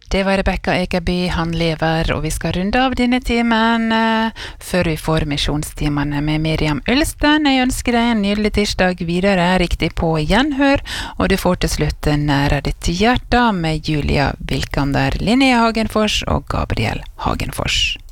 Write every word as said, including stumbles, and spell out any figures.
Det var Rebecca Ekeby, han lever, og vi skal runde av denne timen eh, før vi får misjonstimene med Miriam Ulsten. Jeg ønsker deg en nydelig tirsdag videre, riktig på gjenhør, og du får til slutt Nære ditt hjerte med Julia Vilkander, Linnea Hagenfors og Gabriel Hagenfors.